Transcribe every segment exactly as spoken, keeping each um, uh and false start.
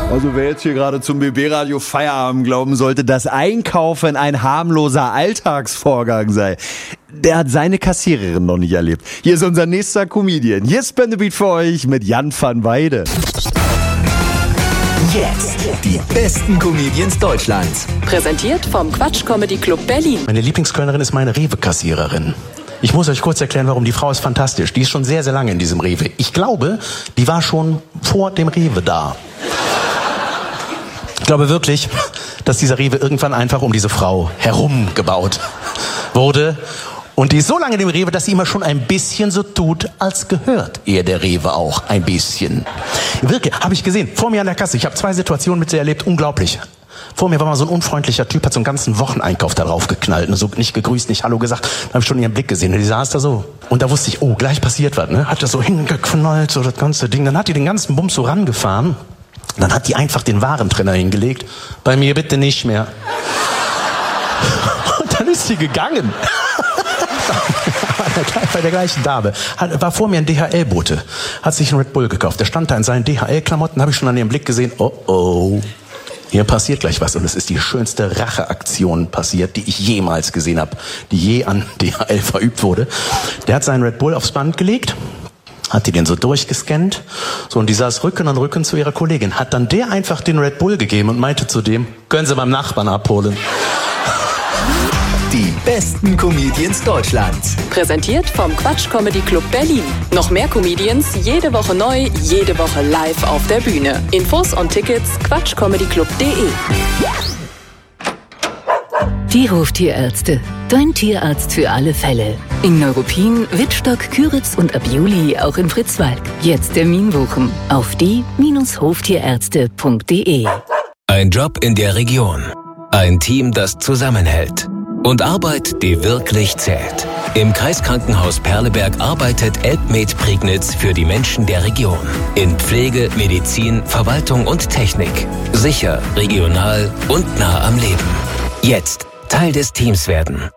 Also wer jetzt hier gerade zum B B-Radio Feierabend glauben sollte, dass Einkaufen ein harmloser Alltagsvorgang sei, der hat seine Kassiererin noch nicht erlebt. Hier ist unser nächster Comedian. Hier ist Spin the Beat für euch mit Jan van Weide. Jetzt die besten Comedians Deutschlands. Präsentiert vom Quatsch Comedy Club Berlin. Meine Lieblingskölnerin ist meine Rewe-Kassiererin. Ich muss euch kurz erklären, warum. Die Frau ist fantastisch. Die ist schon sehr, sehr lange in diesem Rewe. Ich glaube, die war schon vor dem Rewe da. Ich glaube wirklich, dass dieser Rewe irgendwann einfach um diese Frau herum gebaut wurde. Und die ist so lange in dem Rewe, dass sie immer schon ein bisschen so tut, als gehört ihr der Rewe auch ein bisschen. Wirklich, habe ich gesehen, vor mir an der Kasse. Ich habe zwei Situationen mit ihr erlebt, unglaublich. Vor mir war mal so ein unfreundlicher Typ, hat so einen ganzen Wocheneinkauf da drauf geknallt. Und so nicht gegrüßt, nicht Hallo gesagt. Da habe ich schon ihren Blick gesehen. Und die saß da so. Und da wusste ich, oh, gleich passiert was. Ne? Hat das so hingeknallt, so das ganze Ding. Dann hat die den ganzen Bums so rangefahren. Und dann hat die einfach den Warentrenner hingelegt. Bei mir bitte nicht mehr. Und dann ist sie gegangen. Bei der gleichen Dame. War vor mir ein D H L-Bote. Hat sich einen Red Bull gekauft. Der stand da in seinen D H L-Klamotten. Habe ich schon an ihrem Blick gesehen. Oh, oh. Hier passiert gleich was. Und es ist die schönste Racheaktion passiert, die ich jemals gesehen habe. Die je an D H L verübt wurde. Der hat seinen Red Bull aufs Band gelegt. Hat die den so durchgescannt. So, und die saß Rücken an Rücken zu ihrer Kollegin. Hat dann der einfach den Red Bull gegeben und meinte zu dem, können Sie beim Nachbarn abholen. Die besten Comedians Deutschlands. Präsentiert vom Quatsch Comedy Club Berlin. Noch mehr Comedians, jede Woche neu, jede Woche live auf der Bühne. Infos und Tickets quatsch comedy club punkt de. Die Hoftierärzte. Dein Tierarzt für alle Fälle. In Neuruppin, Wittstock, Küritz und ab Juli auch in Fritzwalk. Jetzt Termin buchen auf die Bindestrich hoftierärzte punkt de. Ein Job in der Region. Ein Team, das zusammenhält. Und Arbeit, die wirklich zählt. Im Kreiskrankenhaus Perleberg arbeitet Elbmed Prignitz für die Menschen der Region. In Pflege, Medizin, Verwaltung und Technik. Sicher, regional und nah am Leben. Jetzt Teil des Teams werden.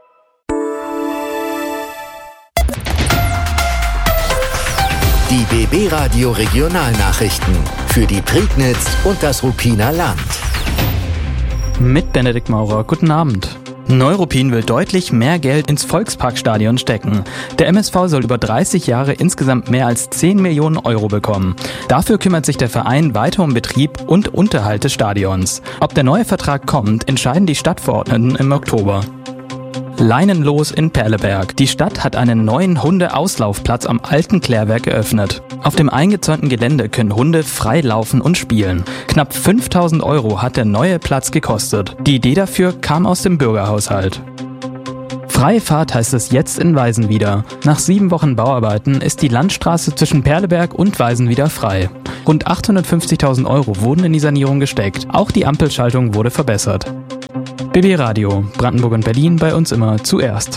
Die B B-Radio Regionalnachrichten für die Prignitz und das Ruppiner Land. Mit Benedikt Maurer, guten Abend. Neuruppin will deutlich mehr Geld ins Volksparkstadion stecken. Der M S V soll über dreißig Jahre insgesamt mehr als zehn Millionen Euro bekommen. Dafür kümmert sich der Verein weiter um Betrieb und Unterhalt des Stadions. Ob der neue Vertrag kommt, entscheiden die Stadtverordneten im Oktober. Leinenlos in Perleberg. Die Stadt hat einen neuen Hundeauslaufplatz am alten Klärwerk eröffnet. Auf dem eingezäunten Gelände können Hunde frei laufen und spielen. Knapp fünftausend Euro hat der neue Platz gekostet. Die Idee dafür kam aus dem Bürgerhaushalt. Freie Fahrt heißt es jetzt in Weißenwieder. Nach sieben Wochen Bauarbeiten ist die Landstraße zwischen Perleberg und Weißenwieder frei. Rund achthundertfünfzigtausend Euro wurden in die Sanierung gesteckt. Auch die Ampelschaltung wurde verbessert. B B-Radio, Brandenburg und Berlin, bei uns immer zuerst.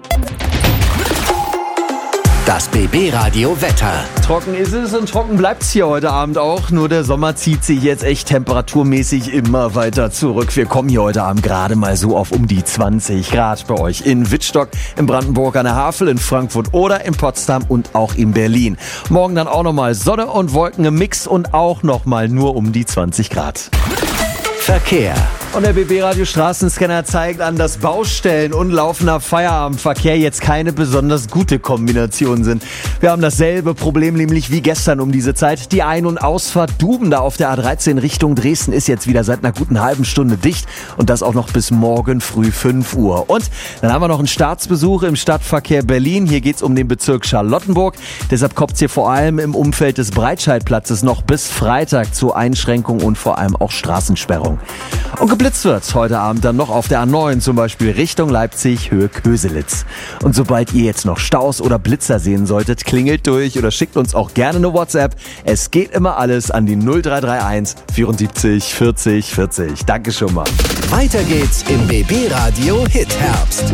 Das B B-Radio Wetter. Trocken ist es und trocken bleibt's hier heute Abend auch. Nur der Sommer zieht sich jetzt echt temperaturmäßig immer weiter zurück. Wir kommen hier heute Abend gerade mal so auf um die zwanzig Grad bei euch. In Wittstock, in Brandenburg an der Havel, in Frankfurt oder in Potsdam und auch in Berlin. Morgen dann auch nochmal Sonne und Wolken im Mix und auch nochmal nur um die zwanzig Grad. Verkehr. Und der B B-Radio Straßenscanner zeigt an, dass Baustellen und laufender Feierabendverkehr jetzt keine besonders gute Kombination sind. Wir haben dasselbe Problem nämlich wie gestern um diese Zeit. Die Ein- und Ausfahrt Duben da auf der A dreizehn Richtung Dresden ist jetzt wieder seit einer guten halben Stunde dicht und das auch noch bis morgen früh fünf Uhr. Und dann haben wir noch einen Staatsbesuch im Stadtverkehr Berlin. Hier geht's um den Bezirk Charlottenburg. Deshalb kommt's hier vor allem im Umfeld des Breitscheidplatzes noch bis Freitag zu Einschränkungen und vor allem auch Straßensperrung. Und geblitzt wird's heute Abend dann noch auf der A neun, zum Beispiel Richtung Leipzig, Höhe Köselitz. Und sobald ihr jetzt noch Staus oder Blitzer sehen solltet, klingelt durch oder schickt uns auch gerne eine WhatsApp. Es geht immer alles an die null drei drei eins vierundsiebzig vierzig vierzig. Danke schon mal. Weiter geht's im B B-Radio Hit Herbst.